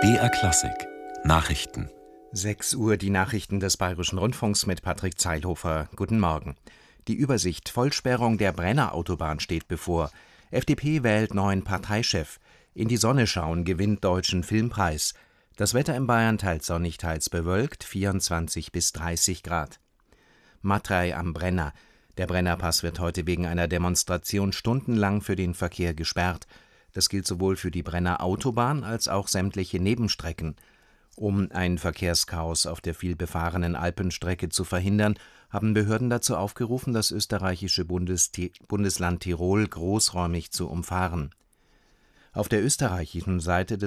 BR Klassik Nachrichten. 6 Uhr die Nachrichten des Bayerischen Rundfunks mit Patrick Zeilhofer. Guten Morgen. Die Übersicht: Vollsperrung der Brenner Autobahn steht bevor. FDP wählt neuen Parteichef. In die Sonne schauen gewinnt Deutschen Filmpreis. Das Wetter in Bayern teils sonnig, teils bewölkt, 24 bis 30 Grad. Matrei am Brenner. Der Brennerpass wird heute wegen einer Demonstration stundenlang für den Verkehr gesperrt. Das gilt sowohl für die Brenner Autobahn als auch sämtliche Nebenstrecken. Um ein Verkehrschaos auf der vielbefahrenen Alpenstrecke zu verhindern, haben Behörden dazu aufgerufen, das österreichische Bundesland Tirol großräumig zu umfahren. Auf der österreichischen Seite